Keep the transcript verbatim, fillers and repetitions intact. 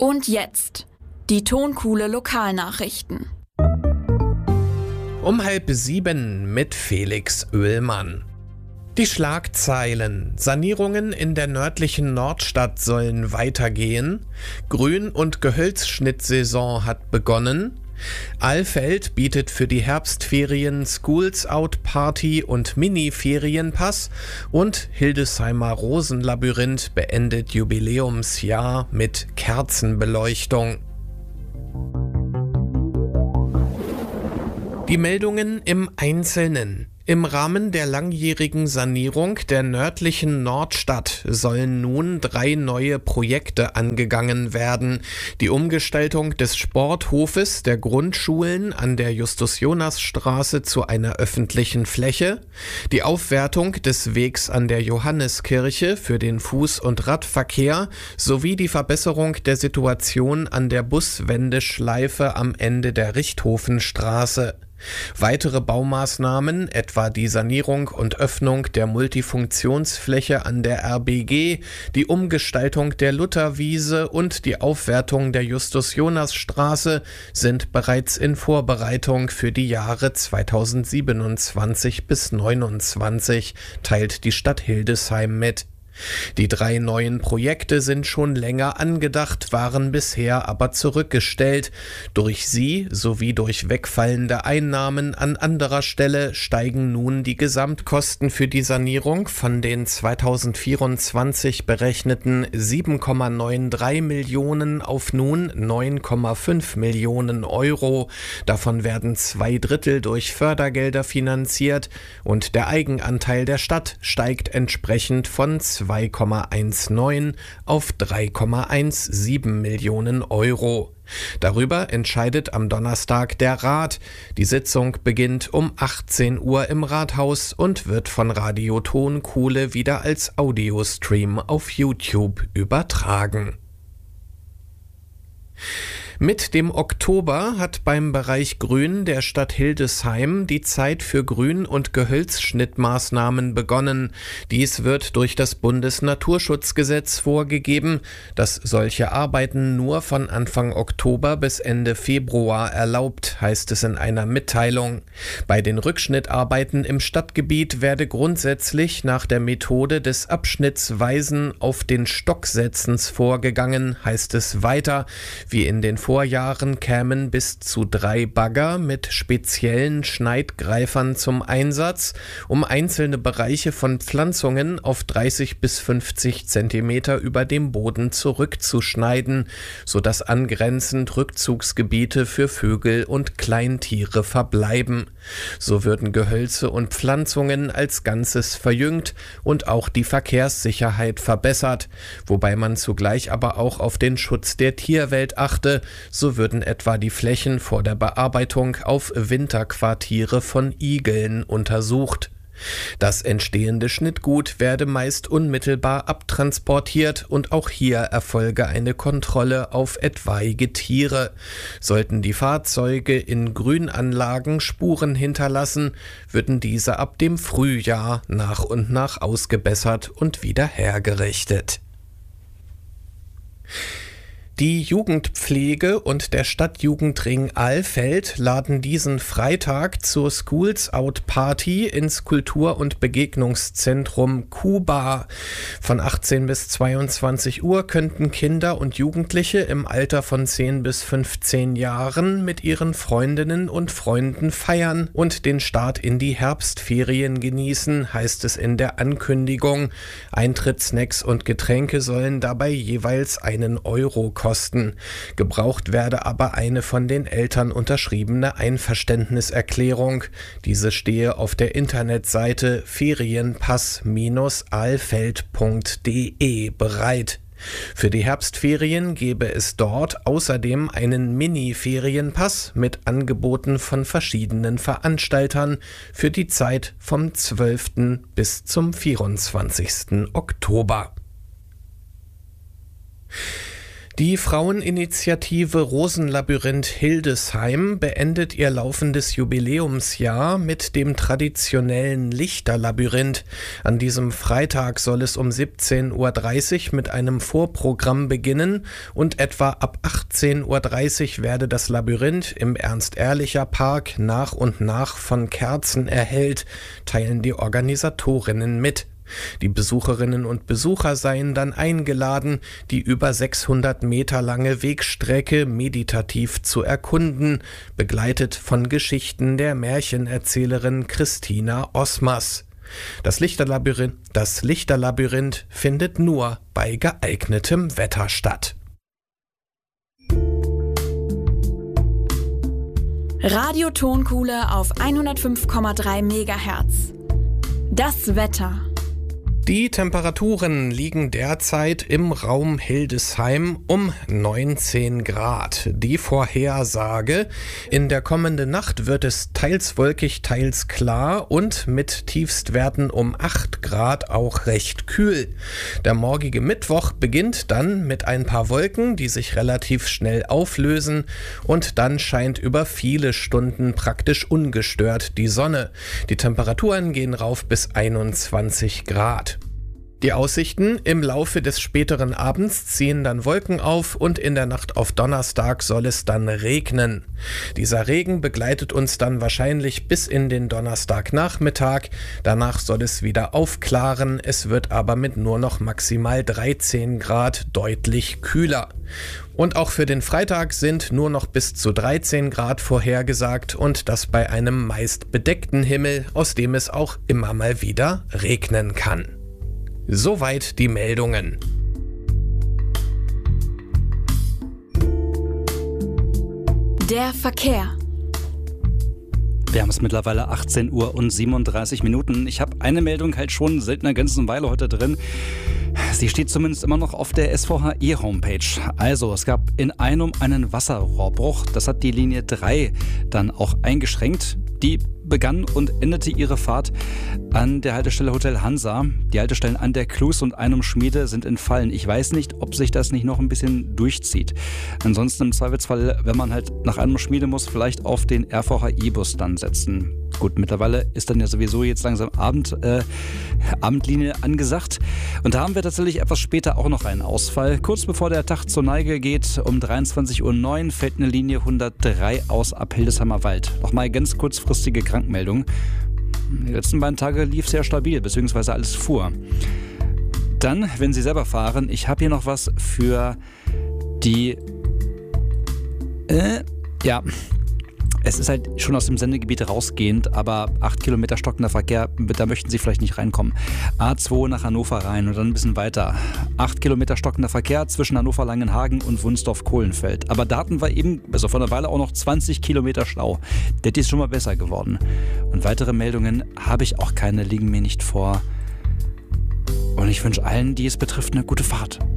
Und jetzt die Tonkuhle Lokalnachrichten. Um halb sieben mit Felix Oehlmann. Die Schlagzeilen: Sanierungen in der nördlichen Nordstadt sollen weitergehen. Grün- und Gehölzschnittsaison hat begonnen. Alfeld bietet für die Herbstferien Schools Out Party und Mini-Ferienpass und Hildesheimer Rosenlabyrinth beendet Jubiläumsjahr mit Kerzenbeleuchtung. Die Meldungen im Einzelnen. Im Rahmen der langjährigen Sanierung der nördlichen Nordstadt sollen nun drei neue Projekte angegangen werden. Die Umgestaltung des Sporthofes der Grundschulen an der Justus-Jonas-Straße zu einer öffentlichen Fläche, die Aufwertung des Wegs an der Johanneskirche für den Fuß- und Radverkehr sowie die Verbesserung der Situation an der Buswendeschleife am Ende der Richthofenstraße. Weitere Baumaßnahmen, etwa die Sanierung und Öffnung der Multifunktionsfläche an der R B G, die Umgestaltung der Lutherwiese und die Aufwertung der Justus-Jonas-Straße, sind bereits in Vorbereitung für die Jahre zweitausendsiebenundzwanzig bis neunundzwanzig, teilt die Stadt Hildesheim mit. Die drei neuen Projekte sind schon länger angedacht, waren bisher aber zurückgestellt. Durch sie sowie durch wegfallende Einnahmen an anderer Stelle steigen nun die Gesamtkosten für die Sanierung von den zweitausendvierundzwanzig berechneten sieben Komma dreiundneunzig Millionen auf nun neun Komma fünf Millionen Euro. Davon werden zwei Drittel durch Fördergelder finanziert und der Eigenanteil der Stadt steigt entsprechend von zwei Komma neunzehn auf drei Komma siebzehn Millionen Euro. Darüber entscheidet am Donnerstag der Rat. Die Sitzung beginnt um achtzehn Uhr im Rathaus und wird von Radio Tonkuhle wieder als Audiostream auf YouTube übertragen. Mit dem Oktober hat beim Bereich Grün der Stadt Hildesheim die Zeit für Grün- und Gehölzschnittmaßnahmen begonnen. Dies wird durch das Bundesnaturschutzgesetz vorgegeben, dass solche Arbeiten nur von Anfang Oktober bis Ende Februar erlaubt, heißt es in einer Mitteilung. Bei den Rückschnittarbeiten im Stadtgebiet werde grundsätzlich nach der Methode des abschnittsweisen auf den Stocksetzens vorgegangen, heißt es weiter. Wie in den Vorjahren kämen bis zu drei Bagger mit speziellen Schneidgreifern zum Einsatz, um einzelne Bereiche von Pflanzungen auf dreißig bis fünfzig Zentimeter über dem Boden zurückzuschneiden, sodass angrenzend Rückzugsgebiete für Vögel und Kleintiere verbleiben. So würden Gehölze und Pflanzungen als Ganzes verjüngt und auch die Verkehrssicherheit verbessert, wobei man zugleich aber auch auf den Schutz der Tierwelt achte. So würden etwa die Flächen vor der Bearbeitung auf Winterquartiere von Igeln untersucht. Das entstehende Schnittgut werde meist unmittelbar abtransportiert und auch hier erfolge eine Kontrolle auf etwaige Tiere. Sollten die Fahrzeuge in Grünanlagen Spuren hinterlassen, würden diese ab dem Frühjahr nach und nach ausgebessert und wieder hergerichtet. Die Jugendpflege und der Stadtjugendring Alfeld laden diesen Freitag zur Schools Out Party ins Kultur- und Begegnungszentrum Kuba. Von achtzehn bis zweiundzwanzig Uhr könnten Kinder und Jugendliche im Alter von zehn bis fünfzehn Jahren mit ihren Freundinnen und Freunden feiern und den Start in die Herbstferien genießen, heißt es in der Ankündigung. Eintritt, Snacks und Getränke sollen dabei jeweils einen Euro kosten. Gebraucht werde aber eine von den Eltern unterschriebene Einverständniserklärung. Diese stehe auf der Internetseite ferienpass alfeld punkt de bereit. Für die Herbstferien gebe es dort außerdem einen Mini-Ferienpass mit Angeboten von verschiedenen Veranstaltern für die Zeit vom zwölften bis zum vierundzwanzigsten Oktober. Die Fraueninitiative Rosenlabyrinth Hildesheim beendet ihr laufendes Jubiläumsjahr mit dem traditionellen Lichterlabyrinth. An diesem Freitag soll es um siebzehn Uhr dreißig mit einem Vorprogramm beginnen und etwa ab achtzehn Uhr dreißig werde das Labyrinth im Ernst-Ehrlicher-Park nach und nach von Kerzen erhellt, teilen die Organisatorinnen mit. Die Besucherinnen und Besucher seien dann eingeladen, die über sechshundert Meter lange Wegstrecke meditativ zu erkunden, begleitet von Geschichten der Märchenerzählerin Christina Osmers. Das Lichterlabyrinth, das Lichterlabyrinth findet nur bei geeignetem Wetter statt. Radio-Tonkuhle auf hundertfünf Komma drei Megahertz. Das Wetter. Die Temperaturen liegen derzeit im Raum Hildesheim um neunzehn Grad. Die Vorhersage: in der kommenden Nacht wird es teils wolkig, teils klar und mit Tiefstwerten um acht Grad auch recht kühl. Der morgige Mittwoch beginnt dann mit ein paar Wolken, die sich relativ schnell auflösen, und dann scheint über viele Stunden praktisch ungestört die Sonne. Die Temperaturen gehen rauf bis einundzwanzig Grad. Die Aussichten: im Laufe des späteren Abends ziehen dann Wolken auf und in der Nacht auf Donnerstag soll es dann regnen. Dieser Regen begleitet uns dann wahrscheinlich bis in den Donnerstagnachmittag. Danach soll es wieder aufklaren, es wird aber mit nur noch maximal dreizehn Grad deutlich kühler. Und auch für den Freitag sind nur noch bis zu dreizehn Grad vorhergesagt und das bei einem meist bedeckten Himmel, aus dem es auch immer mal wieder regnen kann. Soweit die Meldungen. Der Verkehr. Wir haben es mittlerweile achtzehn Uhr und siebenunddreißig Minuten. Ich habe eine Meldung halt schon seit einer ganzen Weile heute drin. Sie steht zumindest immer noch auf der S V H E-Homepage. Also, es gab in Einum einen Wasserrohrbruch. Das hat die Linie drei dann auch eingeschränkt. Die begann und endete ihre Fahrt an der Haltestelle Hotel Hansa. Die Haltestellen an der Klus und Einum Schmiede sind entfallen. Ich weiß nicht, ob sich das nicht noch ein bisschen durchzieht. Ansonsten im Zweifelsfall, wenn man halt nach Einum Schmiede muss, vielleicht auf den R V H E-Bus dann setzen. Gut, mittlerweile ist dann ja sowieso jetzt langsam Abend, äh, Abendlinie angesagt. Und da haben wir tatsächlich etwas später auch noch einen Ausfall. Kurz bevor der Tag zur Neige geht, um dreiundzwanzig Uhr neun fällt eine Linie hundertdrei aus ab Hildesheimer Wald. Nochmal ganz kurzfristige Krankmeldung. Die letzten beiden Tage lief sehr stabil, beziehungsweise alles fuhr. Dann, wenn Sie selber fahren, ich habe hier noch was für die... Äh, ja... Es ist halt schon aus dem Sendegebiet rausgehend, aber acht Kilometer stockender Verkehr, da möchten Sie vielleicht nicht reinkommen. A zwei nach Hannover rein und dann ein bisschen weiter. acht Kilometer stockender Verkehr zwischen Hannover-Langenhagen und Wunsdorf-Kohlenfeld. Aber da hatten wir eben, also vor einer Weile auch noch zwanzig Kilometer Stau. Das ist schon mal besser geworden. Und weitere Meldungen habe ich auch keine, liegen mir nicht vor. Und ich wünsche allen, die es betrifft, eine gute Fahrt.